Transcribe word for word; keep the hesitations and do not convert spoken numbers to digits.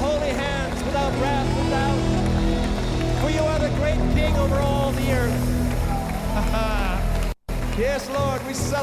holy hands, without wrath, without. For you are the great King over all the earth. Yes, Lord, we celebrate.